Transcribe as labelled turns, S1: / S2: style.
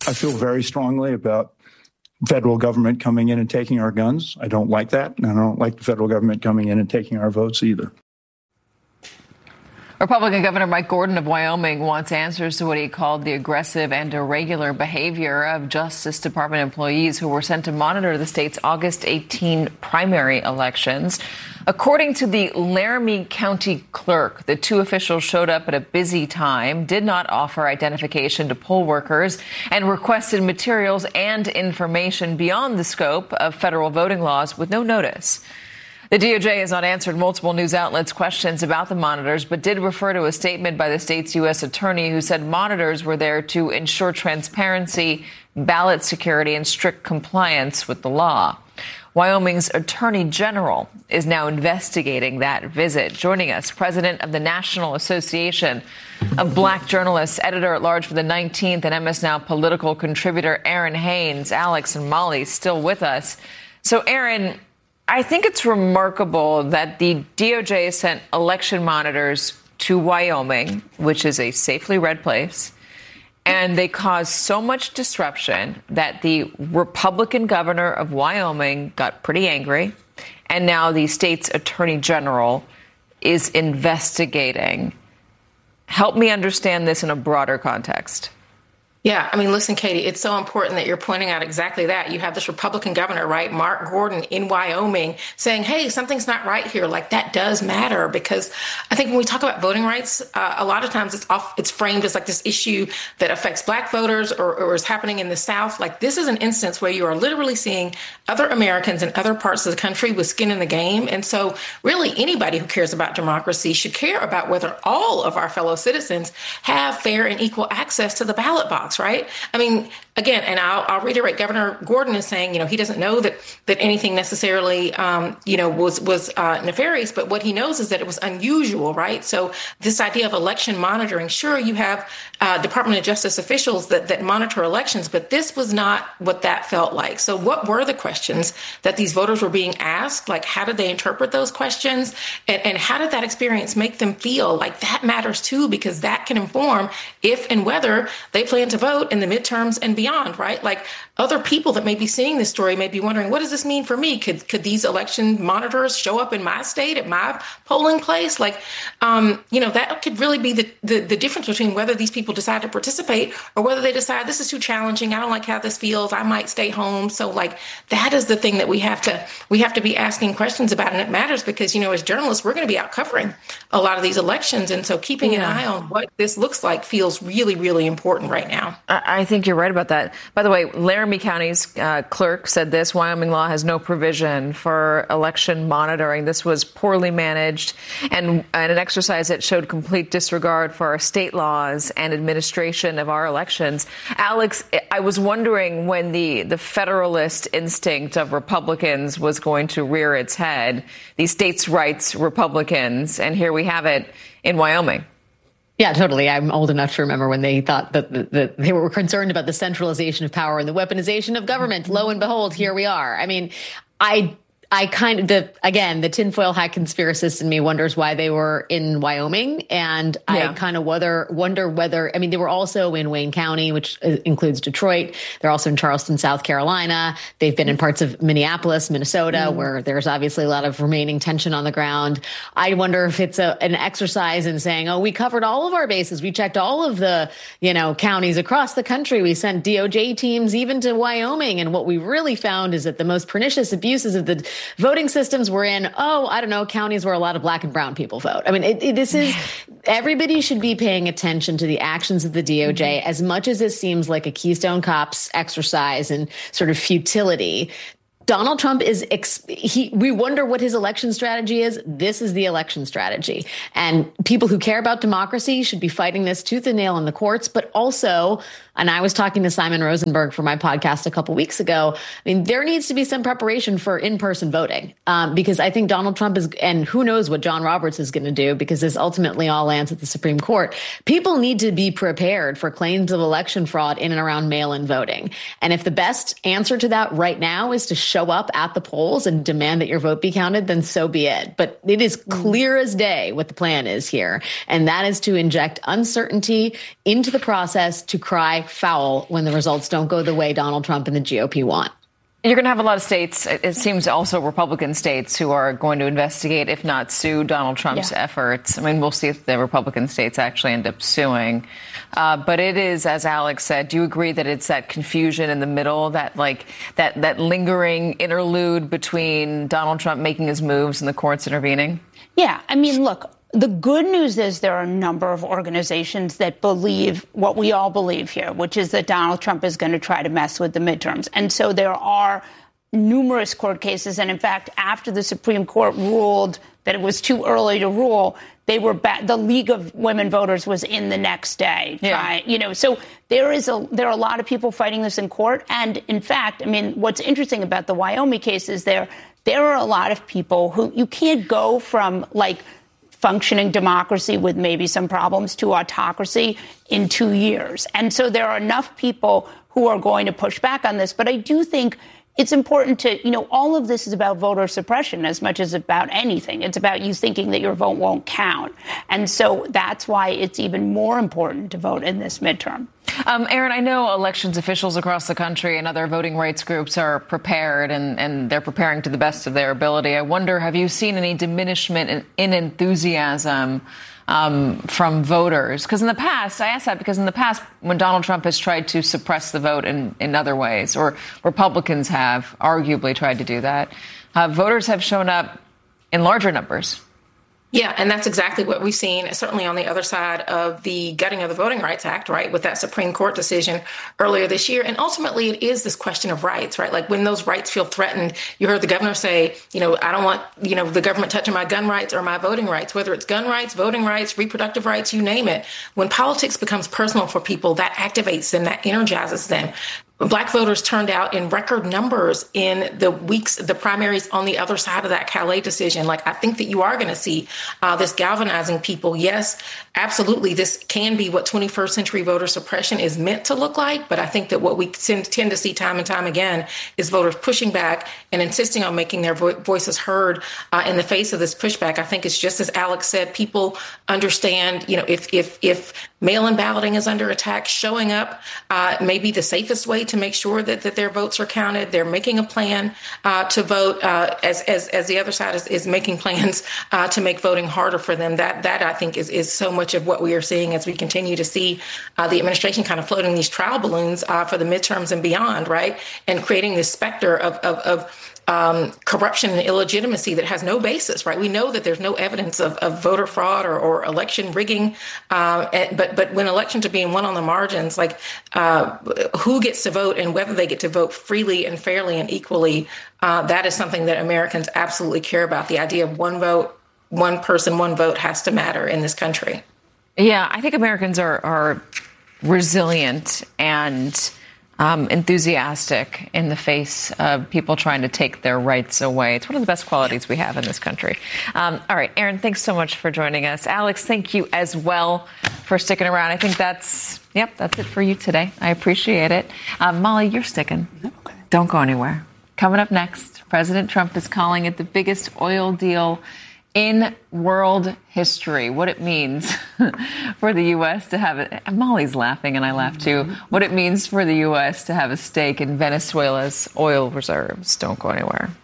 S1: I feel very strongly about federal government coming in and taking our guns. I don't like that. And I don't like the federal government coming in and taking our votes either.
S2: Republican Governor Mike Gordon of Wyoming wants answers to what he called the aggressive and irregular behavior of Justice Department employees who were sent to monitor the state's August 18 primary elections. According to the Laramie County clerk, the two officials showed up at a busy time, did not offer identification to poll workers, and requested materials and information beyond the scope of federal voting laws with no notice. The DOJ has not answered multiple news outlets' questions about the monitors, but did refer to a statement by the state's U.S. attorney who said monitors were there to ensure transparency, ballot security, and strict compliance with the law. Wyoming's attorney general is now investigating that visit. Joining us, president of the National Association of Black Journalists, editor-at-large for the 19th, and MS Now political contributor Aaron Haynes. Alex and Molly still with us. So, Aaron, I think it's remarkable that the DOJ sent election monitors to Wyoming, which is a safely red place, and they caused so much disruption that the Republican governor of Wyoming got pretty angry, and now the state's attorney general is investigating. Help me understand this in a broader context.
S3: Yeah, I mean, listen, Katie, it's so important that you're pointing out exactly that. You have this Republican governor, right, Mark Gordon in Wyoming saying, hey, something's not right here. Like, that does matter, because I think when we talk about voting rights, a lot of times it's framed as like this issue that affects Black voters or is happening in the South. Like, this is an instance where you are literally seeing other Americans in other parts of the country with skin in the game. And so really anybody who cares about democracy should care about whether all of our fellow citizens have fair and equal access to the ballot box. Right? I mean, again, and I'll reiterate, Governor Gordon is saying, he doesn't know that anything necessarily, was nefarious, but what he knows is that it was unusual, right? So this idea of election monitoring, sure, you have Department of Justice officials that monitor elections, but this was not what that felt like. So what were the questions that these voters were being asked? Like, how did they interpret those questions? And how did that experience make them feel? Like, that matters too, because that can inform if and whether they plan to vote in the midterms and beyond, right? Like, other people that may be seeing this story may be wondering, what does this mean for me? Could these election monitors show up in my state at my polling place? Like, that could really be the difference between whether these people decide to participate or whether they decide this is too challenging. I don't like how this feels. I might stay home. So like, that is the thing that we have to be asking questions about. And it matters because, as journalists, we're going to be out covering a lot of these elections. And so keeping an eye on what this looks like feels really, really important right now.
S2: I think you're right about that. By the way, Laramie County's clerk said this: Wyoming law has no provision for election monitoring. This was poorly managed and an exercise that showed complete disregard for our state laws and administration of our elections. Alex, I was wondering when the federalist instinct of Republicans was going to rear its head, the states' rights Republicans, and here we have it in Wyoming.
S4: Yeah, totally. I'm old enough to remember when they thought that they were concerned about the centralization of power and the weaponization of government. Lo and behold, here we are. I mean, I kind of, the tinfoil hat conspiracist in me wonders why they were in Wyoming. And I kind of wonder whether, they were also in Wayne County, which includes Detroit. They're also in Charleston, South Carolina. They've been in parts of Minneapolis, Minnesota, where there's obviously a lot of remaining tension on the ground. I wonder if it's an exercise in saying, we covered all of our bases. We checked all of the, counties across the country. We sent DOJ teams even to Wyoming. And what we really found is that the most pernicious abuses of the voting systems were in, counties where a lot of Black and brown people vote. I mean, this is, everybody should be paying attention to the actions of the DOJ as much as it seems like a Keystone Cops exercise and sort of futility. Donald Trump we wonder what his election strategy is. This is the election strategy. And people who care about democracy should be fighting this tooth and nail in the courts, but also, and I was talking to Simon Rosenberg for my podcast a couple weeks ago. There needs to be some preparation for in-person voting, because I think Donald Trump and who knows what John Roberts is going to do, because this ultimately all lands at the Supreme Court. People need to be prepared for claims of election fraud in and around mail-in voting. And if the best answer to that right now is to show up at the polls and demand that your vote be counted, then so be it. But it is clear as day what the plan is here. And that is to inject uncertainty into the process to cry foul when the results don't go the way Donald Trump and the GOP want.
S2: You're going to have a lot of states, it seems also Republican states, who are going to investigate, if not sue, Donald Trump's efforts. I mean, we'll see if the Republican states actually end up suing. But it is, as Alex said, do you agree that it's that confusion in the middle, that that lingering interlude between Donald Trump making his moves and the courts intervening?
S5: Yeah. I mean, look. The good news is there are a number of organizations that believe what we all believe here, which is that Donald Trump is going to try to mess with the midterms. And so there are numerous court cases. And in fact, after the Supreme Court ruled that it was too early to rule, they were back. The League of Women Voters was in the next day. Yeah. So there are a lot of people fighting this in court. And in fact, I mean, what's interesting about the Wyoming case is there are a lot of people who you can't go from functioning democracy with maybe some problems to autocracy in 2 years. And so there are enough people who are going to push back on this. But I do think it's important to, all of this is about voter suppression as much as about anything. It's about you thinking that your vote won't count. And so that's why it's even more important to vote in this midterm.
S2: Aaron, I know elections officials across the country and other voting rights groups are prepared and they're preparing to the best of their ability. I wonder, have you seen any diminishment in enthusiasm from voters? Because in the past, I ask that because in the past, when Donald Trump has tried to suppress the vote in other ways, or Republicans have arguably tried to do that, voters have shown up in larger numbers.
S3: Yeah, and that's exactly what we've seen, certainly on the other side of the gutting of the Voting Rights Act, right, with that Supreme Court decision earlier this year. And ultimately, it is this question of rights, right? Like when those rights feel threatened, you heard the governor say, I don't want, the government touching my gun rights or my voting rights, whether it's gun rights, voting rights, reproductive rights, you name it. When politics becomes personal for people, that activates them, that energizes them. Black voters turned out in record numbers in the primaries on the other side of that Calais decision. I think that you are going to see this galvanizing people. Yes, absolutely. This can be what 21st century voter suppression is meant to look like. But I think that what we tend to see time and time again is voters pushing back and insisting on making their voices heard in the face of this pushback. I think it's just as Alex said, people understand, if mail-in balloting is under attack, showing up may be the safest way to make sure that their votes are counted. They're making a plan to vote as the other side is making plans to make voting harder for them. That I think is so much of what we are seeing as we continue to see the administration kind of floating these trial balloons for the midterms and beyond, right? And creating this specter of corruption and illegitimacy that has no basis, right? We know that there's no evidence of voter fraud or election rigging. But when elections are being won on the margins, who gets to vote and whether they get to vote freely and fairly and equally, that is something that Americans absolutely care about. The idea of one vote, one person, one vote has to matter in this country.
S2: Yeah, I think Americans are resilient and enthusiastic in the face of people trying to take their rights away. It's one of the best qualities we have in this country. All right, Aaron, thanks so much for joining us. Alex, thank you as well for sticking around. I think that's it for you today. I appreciate it. Molly, you're sticking. Okay. Don't go anywhere. Coming up next, President Trump is calling it the biggest oil deal in world history, what it means for the U.S. to have it. Molly's laughing and I laugh too. What it means for the U.S. to have a stake in Venezuela's oil reserves. Don't go anywhere.